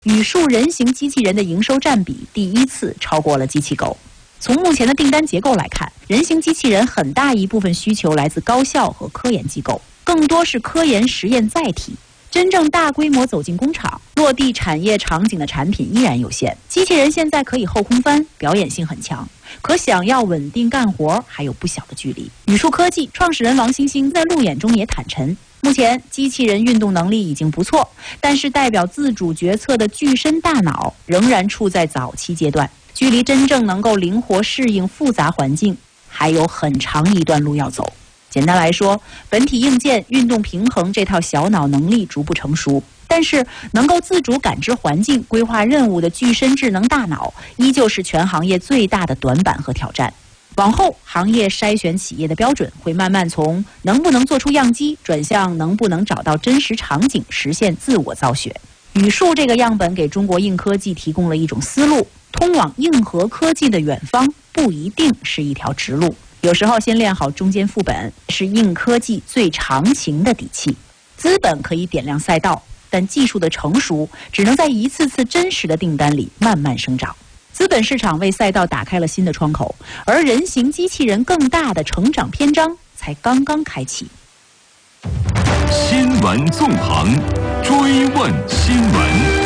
语数人形机器人的营收占比第一次超过了机器狗。从目前的订单结构来看，人形机器人很大一部分需求来自高校和科研机构，更多是科研实验载体。真正大规模走进工厂、落地产业场景的产品依然有限。机器人现在可以后空翻，表演性很强，可想要稳定干活还有不小的距离。语数科技创始人王星星在路演中也坦陈，目前机器人运动能力已经不错，但是代表自主决策的具身大脑仍然处在早期阶段，距离真正能够灵活适应复杂环境还有很长一段路要走。简单来说，本体硬件运动平衡这套小脑能力逐步成熟，但是能够自主感知环境、规划任务的具身智能大脑依旧是全行业最大的短板和挑战。往后，行业筛选企业的标准会慢慢从能不能做出样机转向能不能找到真实场景，实现自我造血。语数这个样本给中国硬科技提供了一种思路，通往硬核科技的远方不一定是一条直路，有时候先练好中间副本是硬科技最长情的底气。资本可以点亮赛道，但技术的成熟只能在一次次真实的订单里慢慢生长。资本市场为赛道打开了新的窗口，而人形机器人更大的成长篇章才刚刚开启。 新闻纵横，追问新闻。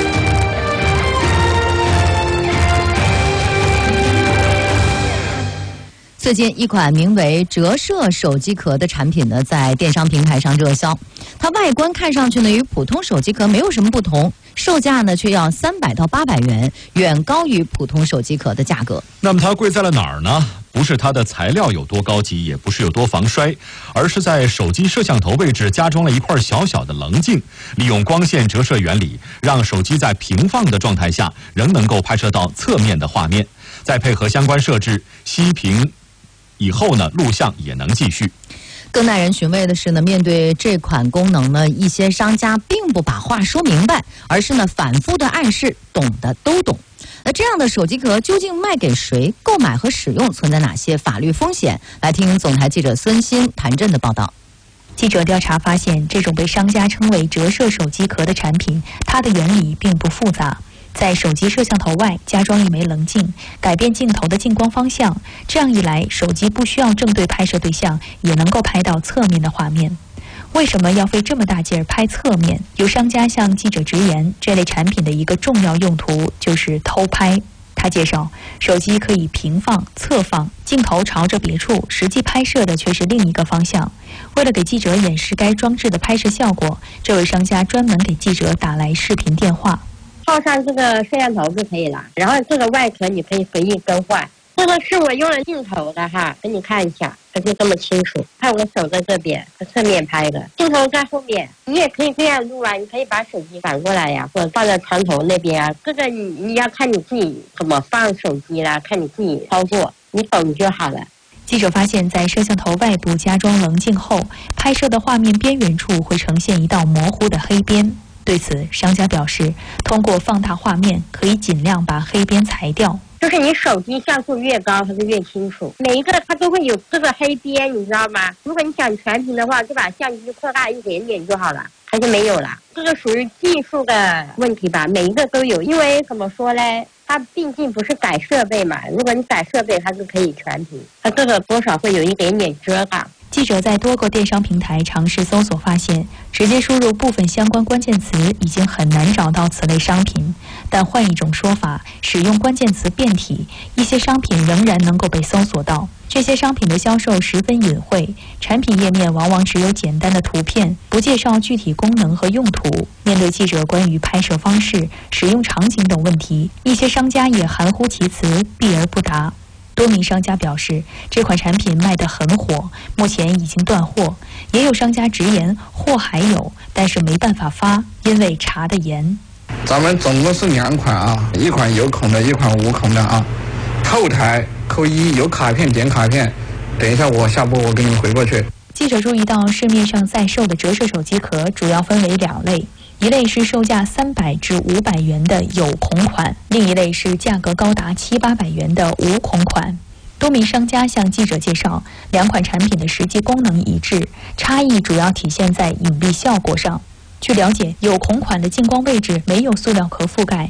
最近，一款名为折射手机壳的产品呢，在电商平台上热销。它外观看上去呢，与普通手机壳没有什么不同，售价呢却要300到800元，远高于普通手机壳的价格。 那么它贵在了哪儿呢？不是它的材料有多高级，也不是有多防摔，而是在手机摄像头位置加装了一块小小的棱镜，利用光线折射原理，让手机在平放的状态下仍能够拍摄到侧面的画面，再配合相关设置，熄屏以后呢，录像也能继续。 更耐人寻味的是呢，面对这款功能呢，一些商家并不把话说明白，而是呢反复的暗示懂的都懂。那这样的手机壳究竟卖给谁？购买和使用存在哪些法律风险？来听总台记者孙鑫、谭震的报道。 记者调查发现，这种被商家称为折射手机壳的产品，它的原理并不复杂。在手机摄像头外加装一枚棱镜，改变镜头的近光方向，这样一来，手机不需要正对拍摄对象，也能够拍到侧面的画面。为什么要费这么大劲儿拍侧面？有商家向记者直言，这类产品的一个重要用途就是偷拍。他介绍，手机可以平放、侧放，镜头朝着别处，实际拍摄的却是另一个方向。为了给记者演示该装置的拍摄效果，这位商家专门给记者打来视频电话。 套上这个摄像头就可以了，然后这个外壳你可以随意更换。这个是我用了镜头的哈，给你看一下，它就这么清楚。看我手在这边，侧面拍的，镜头在后面。你也可以这样录啊，你可以把手机反过来呀，或者放在床头那边啊。这个你要看你自己怎么放手机啦，看你自己操作，你懂就好了。 记者发现，在摄像头外部加装棱镜后，拍摄的画面边缘处会呈现一道模糊的黑边。对此，商家表示，通过放大画面，可以尽量把黑边裁掉。 就是你手机像素越高，它就越清楚。每一个它都会有这个黑边，你知道吗？如果你想全屏的话，就把相机扩大一点点就好了，它就没有了。这个属于技术的问题吧，每一个都有。因为怎么说呢？它毕竟不是改设备嘛，如果你改设备，它是可以全屏，它这个多少会有一点点遮挡。 记者在多个电商平台尝试搜索，发现直接输入部分相关关键词已经很难找到此类商品。但换一种说法，使用关键词变体，一些商品仍然能够被搜索到。这些商品的销售十分隐晦，产品页面往往只有简单的图片，不介绍具体功能和用途。面对记者关于拍摄方式、使用场景等问题，一些商家也含糊其辞，避而不答。多名商家表示，这款产品卖得很火，目前已经断货。也有商家直言，货还有，但是没办法发，因为查得严。 咱们总共是2款啊，一款有孔的，一款无孔的啊。后台扣1，有卡片点卡片。等一下我下播我给你回过去。 记者注意到，市面上在售的折射手机壳主要分为2类。一类是售价300至500元的有孔款，另一类是价格高达700-800元的无孔款。多名商家向记者介绍，2款产品的实际功能一致，差异主要体现在隐蔽效果上。据了解，有孔款的近光位置没有塑料壳覆盖，